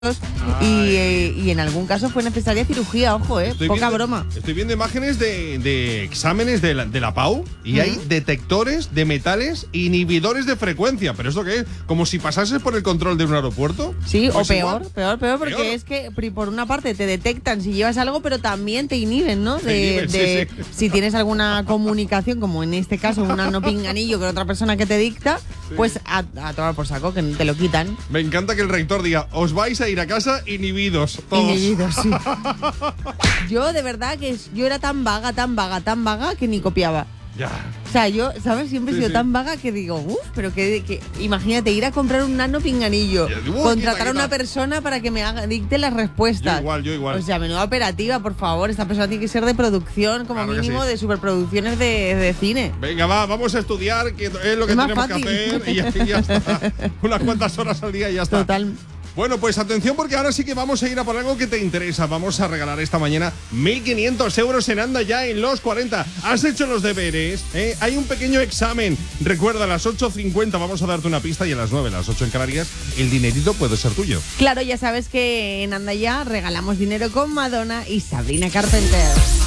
y en algún caso fue necesaria cirugía, ojo, poca broma. Estoy viendo imágenes de exámenes de la PAU y hay detectores de metales inhibidores de frecuencia. ¿Pero esto qué es? ¿Como si pasases por el control de un aeropuerto? Sí, pues o peor, porque es que por una parte te detectan si llevas algo, pero también te inhiben, ¿no? Sí. Si tienes alguna comunicación, como en este caso un no pinganillo con otra persona que te dicta, pues a tomar por saco, que te lo quitan. Me encanta que el rector diga, os vais a ir a casa inhibidos, todos. Inhibidos, sí. Yo, de verdad, que yo era tan vaga, que ni copiaba. Ya. O sea, yo, ¿sabes? Siempre he sido tan vaga que digo, pero que imagínate, ir a comprar un nano pinganillo, contratar a una persona para que me dicte las respuestas. Yo igual. O sea, menuda operativa, por favor. Esta persona tiene que ser de producción, como claro mínimo, de superproducciones de cine. Venga, vamos a estudiar, que es lo que tenemos fácil. que hacer, y ya está. Unas cuantas horas al día y ya está. Total. Bueno, pues atención, porque ahora sí que vamos a ir a por algo que te interesa. Vamos a regalar esta mañana 1.500 euros en Anda Ya en los 40. ¿Has hecho los deberes? Hay un pequeño examen. Recuerda, a las 8:50 vamos a darte una pista y a las 9, las 8 en Canarias, el dinerito puede ser tuyo. Claro, ya sabes que en Anda Ya regalamos dinero con Madonna y Sabrina Carpenter.